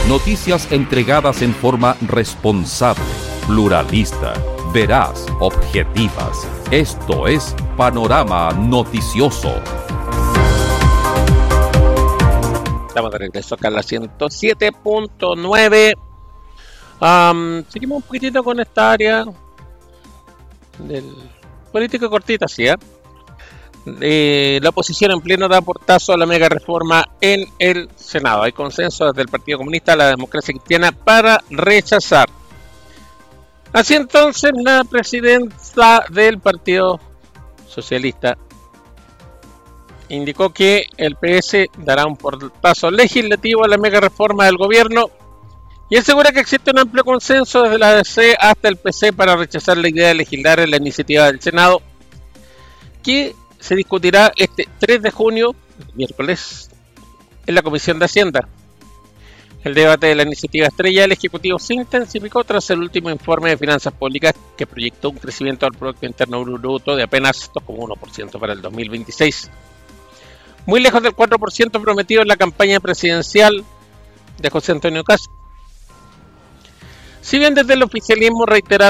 Noticias entregadas en forma responsable, pluralista, veraz, objetivas. Esto es Panorama Noticioso. Estamos de regreso acá en la 107.9. Seguimos un poquitito con esta área del político cortita, ¿sí? La oposición en pleno da portazo a la mega reforma en el Senado. Hay consenso desde el Partido Comunista, la Democracia Cristiana, para rechazar. Así entonces, la presidenta del Partido Socialista indicó que el PS dará un portazo legislativo a la mega reforma del gobierno y asegura que existe un amplio consenso desde la ADC hasta el PC para rechazar la idea de legislar en la iniciativa del Senado, que se discutirá este 3 de junio, miércoles, en la Comisión de Hacienda. El debate de la iniciativa estrella del Ejecutivo se intensificó tras el último informe de finanzas públicas que proyectó un crecimiento del Producto Interno Bruto de apenas 2,1% para el 2026. Muy lejos del 4% prometido en la campaña presidencial de José Antonio Kast. Si bien desde el oficialismo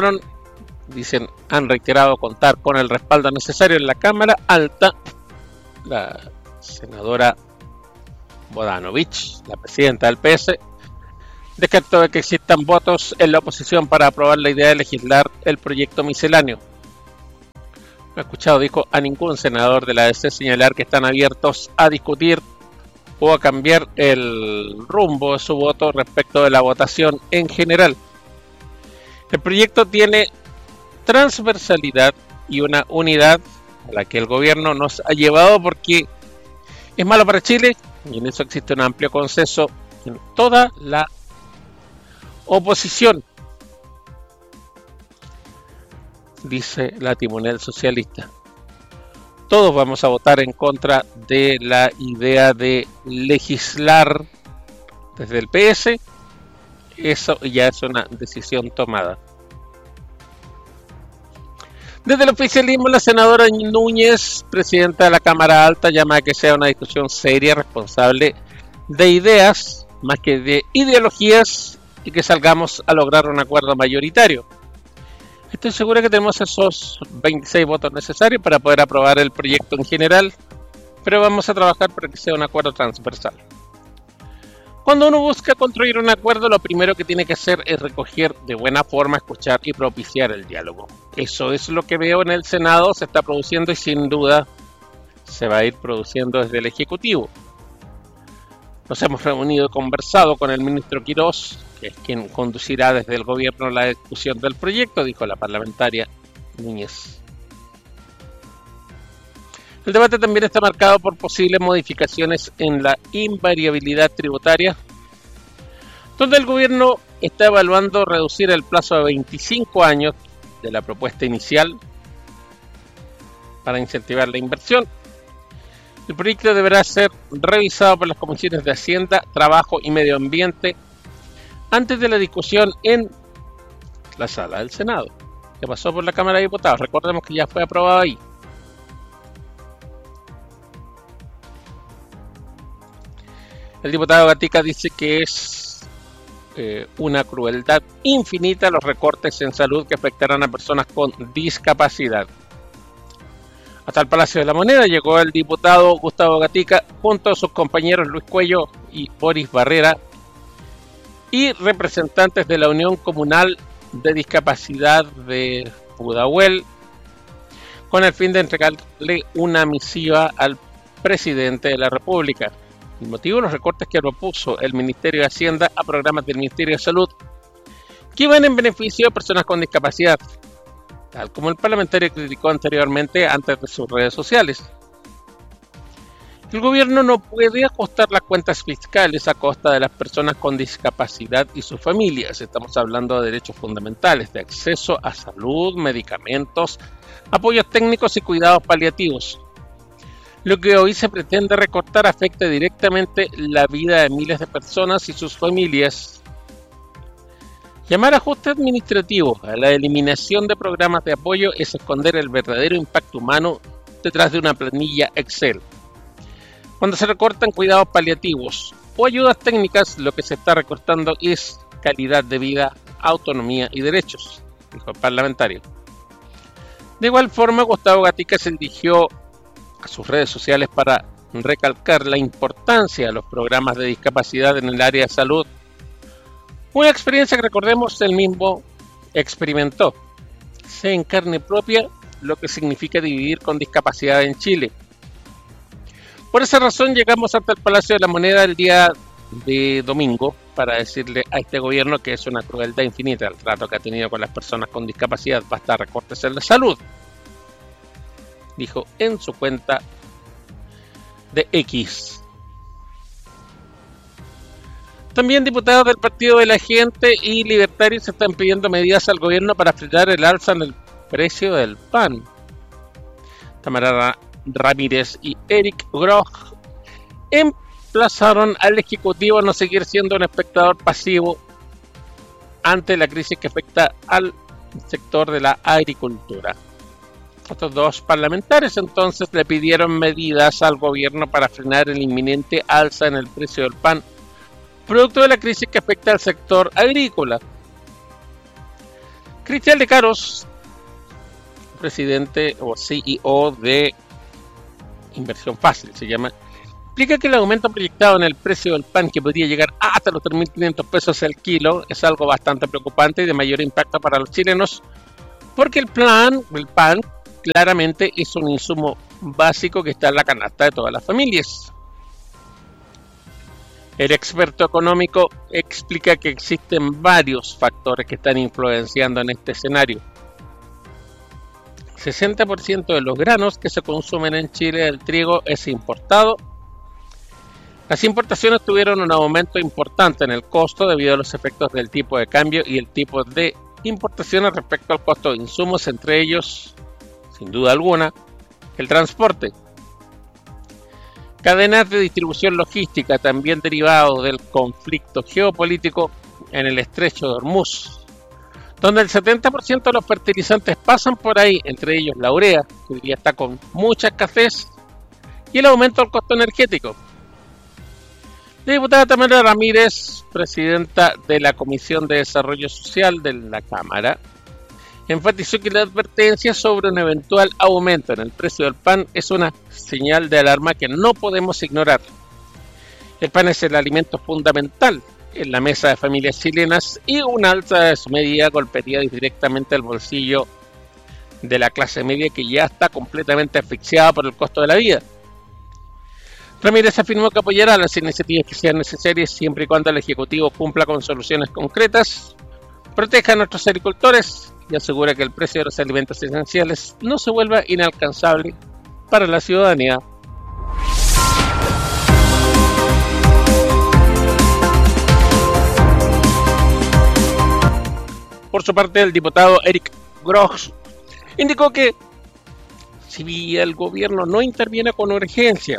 han reiterado contar con el respaldo necesario en la Cámara Alta, la senadora Bodanovich, la presidenta del PS, descartó que existan votos en la oposición para aprobar la idea de legislar el proyecto misceláneo. No he escuchado, dijo, a ningún senador de la ADC señalar que están abiertos a discutir o a cambiar el rumbo de su voto respecto de la votación en general. El proyecto tiene transversalidad y una unidad a la que el gobierno nos ha llevado porque es malo para Chile y en eso existe un amplio consenso en toda la oposición, dice la timonel socialista. Todos vamos a votar en contra de la idea de legislar desde el PS. Eso ya es una decisión tomada. Desde el oficialismo, la senadora Núñez, presidenta de la Cámara Alta, llama a que sea una discusión seria, responsable de ideas, más que de ideologías, y que salgamos a lograr un acuerdo mayoritario. Estoy seguro que tenemos esos 26 votos necesarios para poder aprobar el proyecto en general, pero vamos a trabajar para que sea un acuerdo transversal. Cuando uno busca construir un acuerdo, lo primero que tiene que hacer es recoger de buena forma, escuchar y propiciar el diálogo. Eso es lo que veo en el Senado, se está produciendo y sin duda se va a ir produciendo desde el Ejecutivo. Nos hemos reunido y conversado con el ministro Quirós, que es quien conducirá desde el gobierno la discusión del proyecto, dijo la parlamentaria Núñez. El debate también está marcado por posibles modificaciones en la invariabilidad tributaria, donde el gobierno está evaluando reducir el plazo de 25 años de la propuesta inicial para incentivar la inversión. El proyecto deberá ser revisado por las comisiones de Hacienda, Trabajo y Medio Ambiente antes de la discusión en la sala del Senado, que pasó por la Cámara de Diputados. Recordemos que ya fue aprobado ahí. El diputado Gatica dice que es una crueldad infinita los recortes en salud que afectarán a personas con discapacidad. Hasta el Palacio de la Moneda llegó el diputado Gustavo Gatica junto a sus compañeros Luis Cuello y Boris Barrera y representantes de la Unión Comunal de Discapacidad de Pudahuel con el fin de entregarle una misiva al presidente de la República. El motivo, los recortes que propuso el Ministerio de Hacienda a programas del Ministerio de Salud que van en beneficio de personas con discapacidad, tal como el parlamentario criticó anteriormente antes de sus redes sociales. El gobierno no puede ajustar las cuentas fiscales a costa de las personas con discapacidad y sus familias. Estamos hablando de derechos fundamentales, de acceso a salud, medicamentos, apoyos técnicos y cuidados paliativos. Lo que hoy se pretende recortar afecta directamente la vida de miles de personas y sus familias. Llamar ajuste administrativo a la eliminación de programas de apoyo es esconder el verdadero impacto humano detrás de una planilla Excel. Cuando se recortan cuidados paliativos o ayudas técnicas, lo que se está recortando es calidad de vida, autonomía y derechos, dijo el parlamentario. De igual forma, Gustavo Gatica se dirigió a sus redes sociales para recalcar la importancia de los programas de discapacidad en el área de salud. Una experiencia que, recordemos, él mismo experimentó. Sé en carne propia lo que significa vivir con discapacidad en Chile. Por esa razón llegamos hasta el Palacio de la Moneda el día de domingo para decirle a este gobierno que es una crueldad infinita el trato que ha tenido con las personas con discapacidad. Basta recortes en la salud, dijo en su cuenta de X. También diputados del Partido de la Gente y Libertarios están pidiendo medidas al gobierno para frenar el alza en el precio del pan. Tamara Ramírez y Eric Groch emplazaron al Ejecutivo a no seguir siendo un espectador pasivo ante la crisis que afecta al sector de la agricultura. Estos dos parlamentarios entonces le pidieron medidas al gobierno para frenar el inminente alza en el precio del pan, producto de la crisis que afecta al sector agrícola. Cristian Lecaros, presidente o CEO de Inversión Fácil, se llama, explica que el aumento proyectado en el precio del pan, que podría llegar hasta los 3.500 pesos el kilo, es algo bastante preocupante y de mayor impacto para los chilenos, porque el pan claramente es un insumo básico que está en la canasta de todas las familias. El experto económico explica que existen varios factores que están influenciando en este escenario. 60% de los granos que se consumen en Chile del trigo es importado. Las importaciones tuvieron un aumento importante en el costo debido a los efectos del tipo de cambio y el tipo de importaciones respecto al costo de insumos, entre ellos, sin duda alguna, el transporte. Cadenas de distribución logística también derivado del conflicto geopolítico en el estrecho de Hormuz, donde el 70% de los fertilizantes pasan por ahí, entre ellos la urea, que hoy día está con mucha escasez, y el aumento del costo energético. La diputada Tamara Ramírez, presidenta de la Comisión de Desarrollo Social de la Cámara, enfatizó que la advertencia sobre un eventual aumento en el precio del pan es una señal de alarma que no podemos ignorar. El pan es el alimento fundamental en la mesa de familias chilenas y una alza de su medida golpearía directamente el bolsillo de la clase media que ya está completamente asfixiada por el costo de la vida. Ramírez afirmó que apoyará las iniciativas que sean necesarias siempre y cuando el Ejecutivo cumpla con soluciones concretas, proteja a nuestros agricultores y asegura que el precio de los alimentos esenciales no se vuelva inalcanzable para la ciudadanía. Por su parte, el diputado Eric Groch indicó que si el gobierno no interviene con urgencia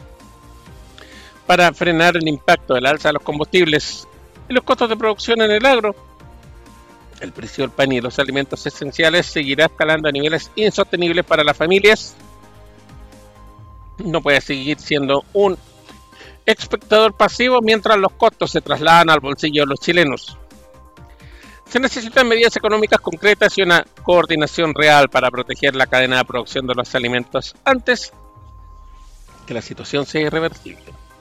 para frenar el impacto del alza de los combustibles y los costos de producción en el agro, el precio del pan y los alimentos esenciales seguirá escalando a niveles insostenibles para las familias. No puede seguir siendo un espectador pasivo mientras los costos se trasladan al bolsillo de los chilenos. Se necesitan medidas económicas concretas y una coordinación real para proteger la cadena de producción de los alimentos antes que la situación sea irreversible.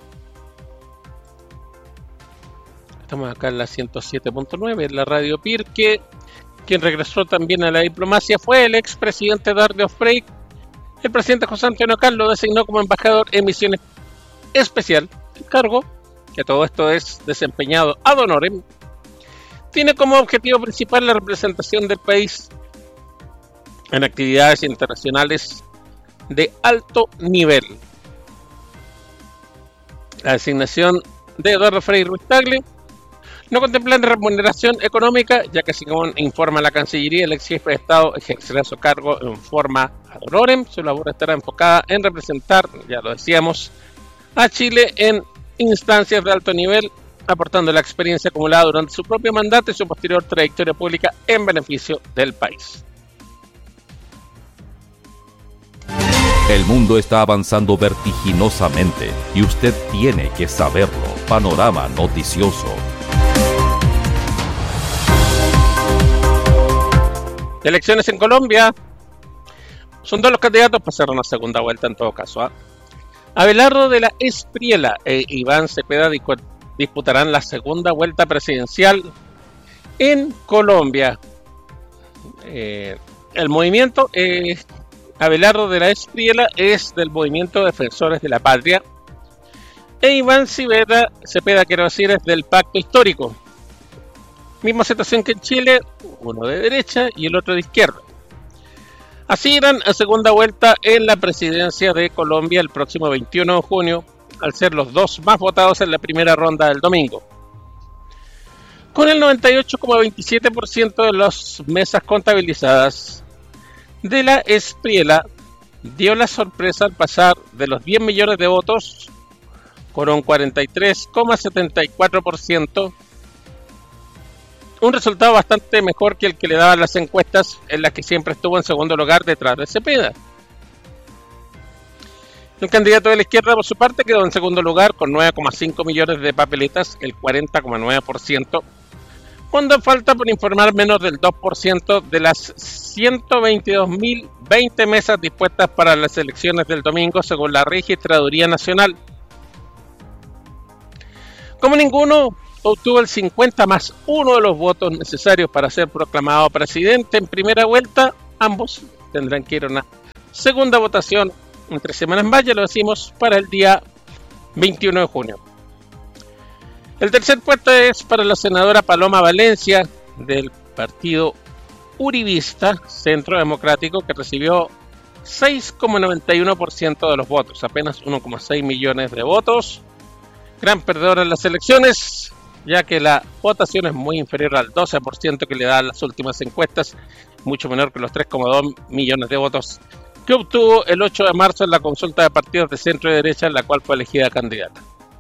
Estamos acá en la 107.9, en la radio PIR, que quien regresó también a la diplomacia fue el expresidente Dardo Frey. El presidente José Antonio Caz lo designó como embajador en misión especial. El cargo, que todo esto es desempeñado ad honorem, tiene como objetivo principal la representación del país en actividades internacionales de alto nivel. La designación de Eduardo Frei Ruiz-Tagle no contempla remuneración económica, ya que según informa la Cancillería, el ex jefe de Estado ejercerá su cargo en forma ad honorem. Su labor estará enfocada en representar, ya lo decíamos, a Chile en instancias de alto nivel, aportando la experiencia acumulada durante su propio mandato y su posterior trayectoria pública en beneficio del país. El mundo está avanzando vertiginosamente y usted tiene que saberlo. Panorama Noticioso. Elecciones en Colombia. Son dos los candidatos para hacer una segunda vuelta en todo caso. Abelardo de la Espriella e Iván Cepeda disputarán la segunda vuelta presidencial en Colombia. El movimiento Abelardo de la Espriella es del movimiento Defensores de la Patria e Iván Cepeda, quiero decir, es del Pacto Histórico. Misma situación que en Chile, uno de derecha y el otro de izquierda. Así irán a segunda vuelta en la presidencia de Colombia el próximo 21 de junio, al ser los dos más votados en la primera ronda del domingo. Con el 98,27% de las mesas contabilizadas, de la Espriella dio la sorpresa al pasar de los 10 millones de votos con un 43,74%, un resultado bastante mejor que el que le daban las encuestas, en las que siempre estuvo en segundo lugar detrás de Cepeda. El candidato de la izquierda, por su parte, quedó en segundo lugar con 9,5 millones de papeletas, el 40,9%, cuando falta por informar menos del 2% de las 122.020 mesas dispuestas para las elecciones del domingo, según la Registraduría Nacional. Como ninguno obtuvo el 50 más 1 de los votos necesarios para ser proclamado presidente en primera vuelta, ambos tendrán que ir a una segunda votación en 3 semanas más, ya lo decimos, para el día 21 de junio. El tercer puesto es para la senadora Paloma Valencia, del partido uribista Centro Democrático, que recibió 6,91% de los votos, apenas 1,6 millones de votos. Gran perdedora en las elecciones, ya que la votación es muy inferior al 12% que le dan las últimas encuestas, mucho menor que los 3,2 millones de votos que obtuvo el 8 de marzo en la consulta de partidos de centro y derecha, en la cual fue elegida candidata.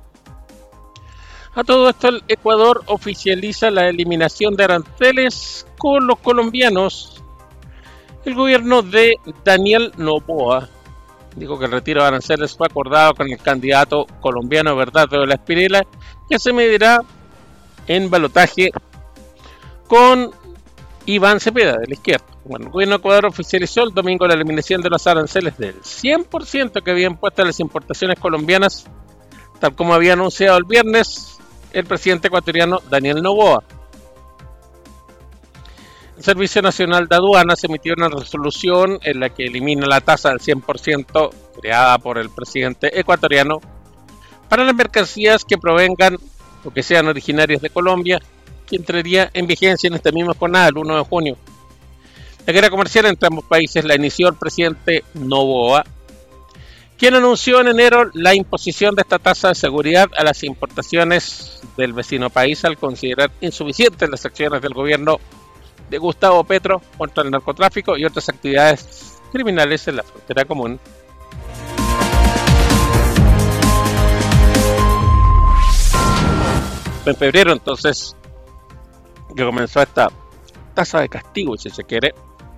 A todo esto, el Ecuador oficializa la eliminación de aranceles con los colombianos. El gobierno de Daniel Noboa dijo que el retiro de aranceles fue acordado con el candidato colombiano Bernardo de la Espriella, que se medirá en balotaje con Iván Cepeda, de la izquierda. Bueno, el gobierno de Ecuador oficializó el domingo la eliminación de los aranceles del 100% que habían puesto las importaciones colombianas, tal como había anunciado el viernes el presidente ecuatoriano Daniel Noboa. El Servicio Nacional de Aduanas emitió una resolución en la que elimina la tasa del 100% creada por el presidente ecuatoriano para las mercancías que provengan o que sean originarias de Colombia, que entraría en vigencia en esta misma jornada, el 1 de junio. La guerra comercial entre ambos países la inició el presidente Noboa, quien anunció en enero la imposición de esta tasa de seguridad a las importaciones del vecino país al considerar insuficientes las acciones del gobierno de Gustavo Petro contra el narcotráfico y otras actividades criminales en la frontera común. En febrero, entonces, que comenzó esta tasa de castigo, si se quiere,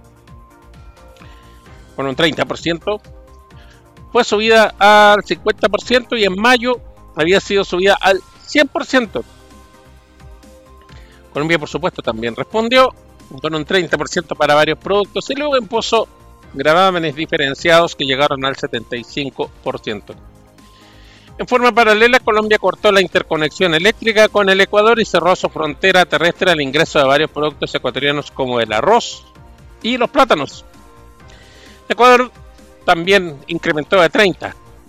con un 30%, fue subida al 50% y en mayo había sido subida al 100%. Colombia, por supuesto, también respondió con un 30% para varios productos y luego impuso gravámenes diferenciados que llegaron al 75%. En forma paralela, Colombia cortó la interconexión eléctrica con el Ecuador y cerró su frontera terrestre al ingreso de varios productos ecuatorianos como el arroz y los plátanos. Ecuador también incrementó a $30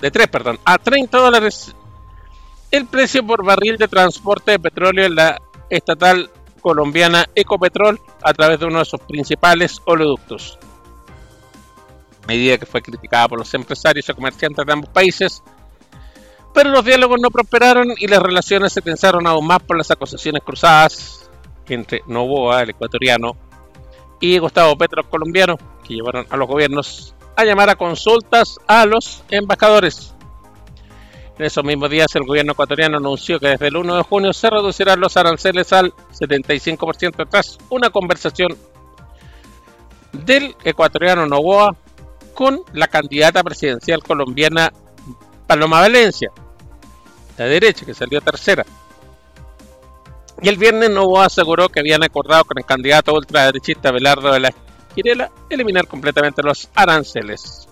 el precio por barril de transporte de petróleo en la estatal colombiana Ecopetrol a través de uno de sus principales oleoductos. Medida que fue criticada por los empresarios y comerciantes de ambos países, pero los diálogos no prosperaron y las relaciones se tensaron aún más por las acusaciones cruzadas entre Noboa, el ecuatoriano, y Gustavo Petro, el colombiano, que llevaron a los gobiernos a llamar a consultas a los embajadores. En esos mismos días, el gobierno ecuatoriano anunció que desde el 1 de junio se reducirán los aranceles al 75% tras una conversación del ecuatoriano Noboa con la candidata presidencial colombiana Paloma Valencia, la derecha, que salió tercera. Y el viernes Noboa aseguró que habían acordado con el candidato ultraderechista Abelardo de la Espriella eliminar completamente los aranceles.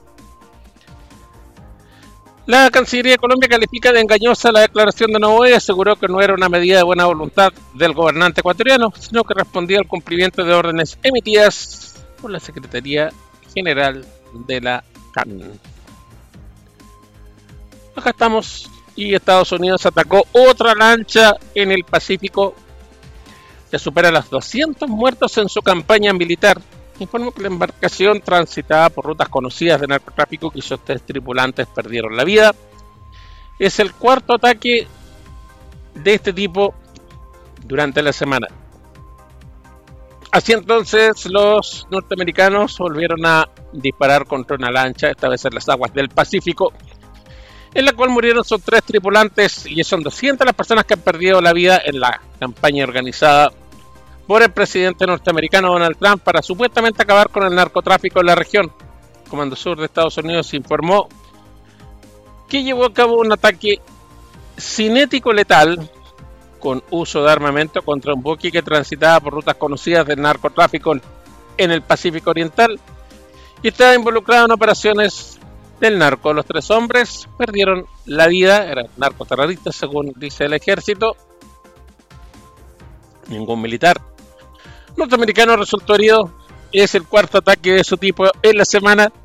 La Cancillería de Colombia califica de engañosa la declaración de Noboa y aseguró que no era una medida de buena voluntad del gobernante ecuatoriano, sino que respondía al cumplimiento de órdenes emitidas por la Secretaría General de la CAN. Acá estamos, y Estados Unidos atacó otra lancha en el Pacífico que supera los 200 muertos en su campaña militar. Informó que la embarcación transitaba por rutas conocidas de narcotráfico y sus 3 tripulantes perdieron la vida. Es el cuarto ataque de este tipo durante la semana. Así entonces, los norteamericanos volvieron a disparar contra una lancha, esta vez en las aguas del Pacífico, en la cual murieron sus 3 tripulantes, y son 200 las personas que han perdido la vida en la campaña organizada por el presidente norteamericano Donald Trump para supuestamente acabar con el narcotráfico en la región. El Comando Sur de Estados Unidos informó que llevó a cabo un ataque cinético letal con uso de armamento contra un buque que transitaba por rutas conocidas del narcotráfico en el Pacífico Oriental y estaba involucrado en operaciones del narco. Los 3 hombres perdieron la vida, eran narcoterroristas según dice el ejército. Ningún militar norteamericano resultó herido. Es el cuarto ataque de su tipo en la semana.